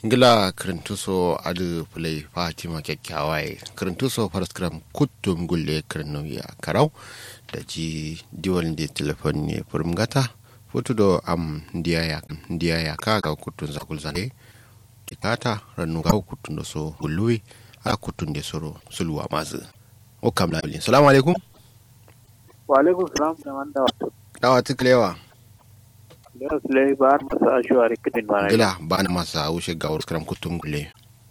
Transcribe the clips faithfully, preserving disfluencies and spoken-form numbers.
Ngila kirintuso adu play Fatima kyakkyawaye kirintuso paraskram kutum gulle kirnuya karau da ji diwal da telefon ne furmgata foto do am ndiyaya ndiyaya kaga kutun zakul zane kitata rannu ga kutun do so gulluwi a kutun de soro sulwa mazu o kamla bilin assalamu alaikum wa alaikum salam da man da dawa tiklewa da sulai ba masa ashwari kidin ba gila ba na masa wuce ga paraskram kutum gulle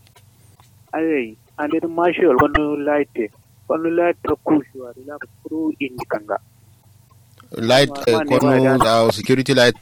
ai ande marshal kono light kono light ku shwari la pro indikanga light kono da security light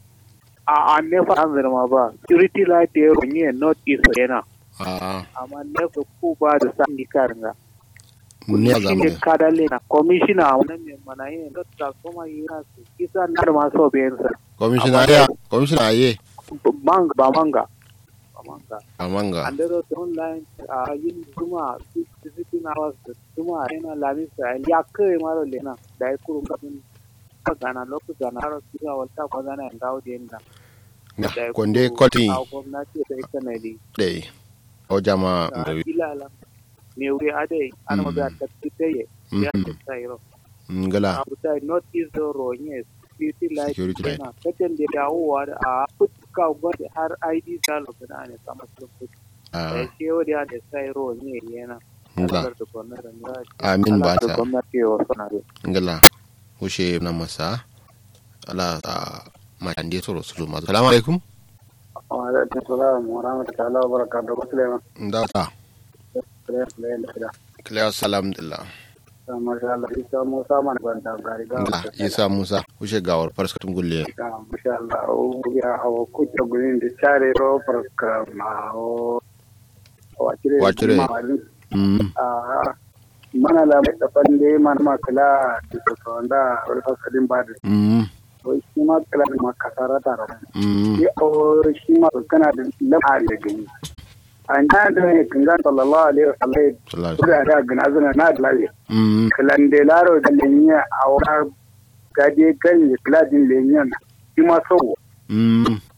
a a never anzar ma ba security light ya ronye not is yana a amma never ku ba da sandi karanga ne zamu ne kadale na commissioner wannan ne mana yin da ta kuma yana su kisa na da maso bayan sa commissioner ya commissioner ye manga ba manga ba manga amanga andero online a yin kuma sixteen hours kuma yana lamisa ya kai maro lena da kurun kafin gana lokacin na har kira wata kwazana in dawo da yanda na konde koti a gwamnati ta ita ne dai dai o jama da bilala me wuri ade an ma ga tattite ya tsayiro ngala abu ta not is the ronye security light Security light. na kace da dawowa a fuska gwada har I D ta lokacin ne sama su ah da ke wuri ade tsayiro ne yana ngala da gwamnati amin ba ta gwamnati wa sanare ngala wushe na masa ala a matande soro sulu ma assalamu alaikum wa alaikum salam wa rahmatullahi wa barakatuh Sulaiman da ta Sulaiman da kila salam dillah masha Allah isa Musa man banda gari ga ngala isa musa wushe gawar farskatun gulle masha Allah o ya hawo ku ta gurin da tare ro program ma o wacire Wacire. mm a mana la mai tafan dai man ma kala da to wanda wani fasalin ba da mm o shi ma kala ma kasara ta ro mm shi o shi ma kana da lamari da gani an da da ne kinga sallallahu alaihi wasallam sallallahu da da gana zuna na da lafiya mm kalandelaro da lenya a wani gaje kan ya kladin lenyan shi ma sau mm